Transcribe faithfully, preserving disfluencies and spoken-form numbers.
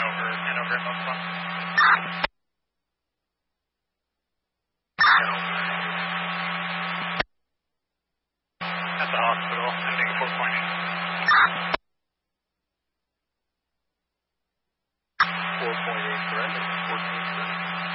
Hanover, Hanover, Oklahoma. At the hospital, ending four point eight. four point eight, correct? fourteen,